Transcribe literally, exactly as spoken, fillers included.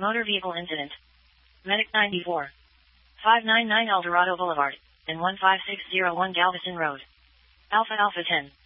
Motor vehicle incident. Medic ninety-four. five ninety-nine El Dorado Boulevard, and one five six zero one Galveston Road. Alpha Alpha ten.